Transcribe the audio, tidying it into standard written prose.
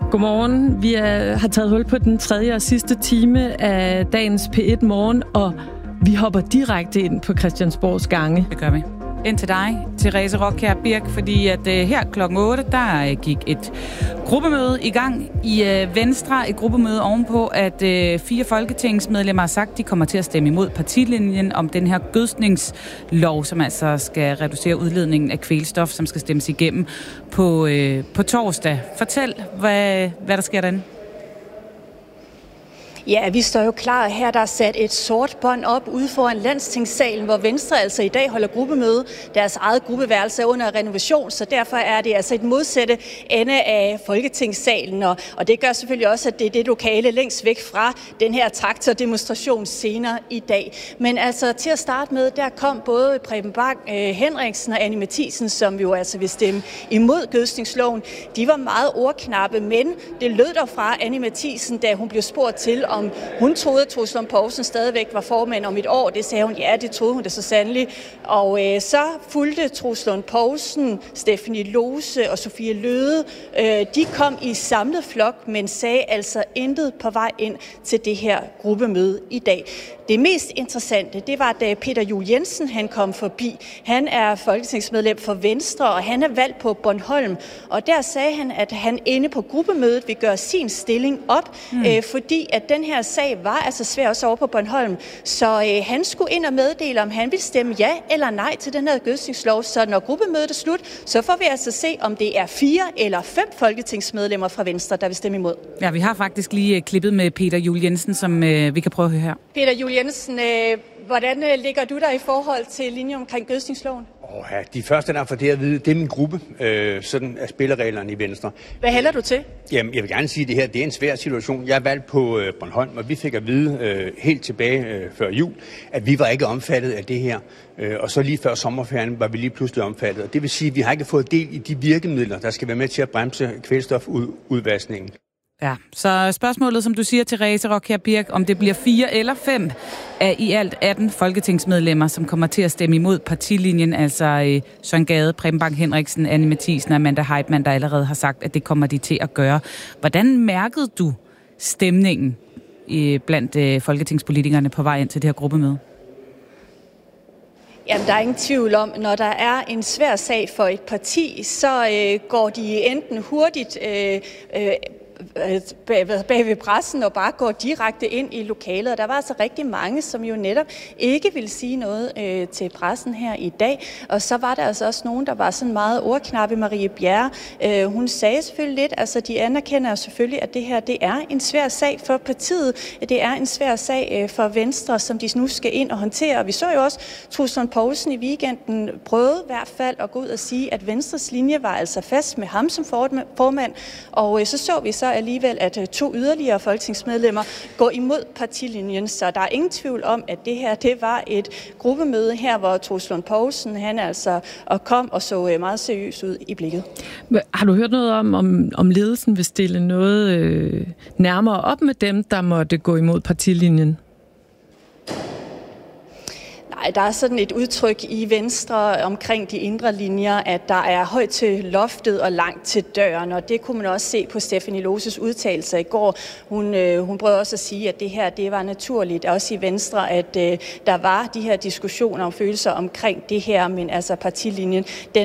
Godmorgen. Vi har taget hul på den tredje og sidste time af dagens P1 Morgen, og vi hopper direkte ind på Christiansborgs gange. Det gør vi. Ind til dig, Therese Rockjær Birk, fordi at her klokken 8, der gik et gruppemøde i gang i Venstre. Et gruppemøde ovenpå, at 4 folketingsmedlemmer har sagt, de kommer til at stemme imod partilinjen om den her gødskningslov, som altså skal reducere udledningen af kvælstof, som skal stemmes igennem på torsdag. Fortæl, hvad der sker derinde. Ja, vi står jo klar her. Der er sat et sort bånd op ude foran Landstingssalen, hvor Venstre altså i dag holder gruppemøde. Deres eget gruppeværelse er under renovation, så derfor er det altså et modsatte ende af Folketingssalen. Og det gør selvfølgelig også, at det er det lokale længst væk fra den her traktordemonstration senere i dag. Men altså til at starte med, der kom både Preben Bang Henriksen og Anni Matthiesen, som jo altså vil stemme imod gødskningsloven. De var meget ordknappe, men det lød der fra Anni Matthiesen, da hun blev spurgt til, om hun troede, at Troels Lund Poulsen stadigvæk var formand om et år. Det sagde hun, ja, det troede hun det så sandelig. Og så fulgte Troels Lund Poulsen, Stephanie Lose og Sofie Løhde. De kom i samlet flok, men sagde altså intet på vej ind til det her gruppemøde i dag. Det mest interessante, det var, da Peter Juel Jensen han kom forbi. Han er folketingsmedlem for Venstre, og han er valgt på Bornholm. Og der sagde han, at han inde på gruppemødet vil gøre sin stilling op, fordi at den her sag var altså svær også over på Bornholm. Så han skulle ind og meddele, om han vil stemme ja eller nej til den her gødskningslov. Så når gruppemødet er slut, så får vi altså se, om det er 4 eller 5 folketingsmedlemmer fra Venstre, der vil stemme imod. Ja, vi har faktisk lige klippet med Peter Juel Jensen, som vi kan prøve at høre her. Peter Juel Jensen, hvordan ligger du der i forhold til linjen omkring gødskningsloven? De første, der får det at vide, det er min gruppe. Sådan er spillereglerne i Venstre. Hvad hælder du til? Jamen, jeg vil gerne sige, at det her det er en svær situation. Jeg er valgt på Bornholm, og vi fik at vide helt tilbage før jul, at vi var ikke omfattet af det her. Og så lige før sommerferien var vi lige pludselig omfattet. Og det vil sige, at vi har ikke fået del i de virkemidler, der skal være med til at bremse kvælstofudvaskningen. Ja, så spørgsmålet, som du siger, Therese Rockjær Birk, om det bliver 4 eller 5 af i alt 18 folketingsmedlemmer, som kommer til at stemme imod partilinjen, altså Søren Gade, Preben Bang Henriksen, Anni Matthiesen og Amanda Heitmann, der allerede har sagt, at det kommer de til at gøre. Hvordan mærkede du stemningen blandt folketingspolitikerne på vej ind til det her gruppemøde? Jamen, der er ingen tvivl om, når der er en svær sag for et parti, så går de enten hurtigt bag ved pressen og bare går direkte ind i lokalet. Og der var altså rigtig mange, som jo netop ikke ville sige noget til pressen her i dag. Og så var der altså også nogen, der var sådan meget ordknappe. Marie Bjerre, hun sagde selvfølgelig lidt, altså de anerkender selvfølgelig, at det her, det er en svær sag for partiet. Det er en svær sag for Venstre, som de nu skal ind og håndtere. Og vi så jo også, Troels Lund Poulsen i weekenden prøvede i hvert fald at gå ud og sige, at Venstres linje var altså fast med ham som formand. Og så vi så alligevel, at 2 yderligere folketingsmedlemmer går imod partilinjen. Så der er ingen tvivl om, at det her, det var et gruppemøde her, hvor Troels Lund Poulsen, han altså kom og så meget seriøs ud i blikket. Har du hørt noget om ledelsen vil stille noget nærmere op med dem, der måtte gå imod partilinjen? Nej, der er sådan et udtryk i Venstre omkring de indre linjer, at der er højt til loftet og langt til døren, og det kunne man også se på Stephanie Loses udtalelser i går. Hun prøvede også at sige, at det her, det var naturligt, også i Venstre, at der var de her diskussioner om følelser omkring det her, men altså partilinjen, den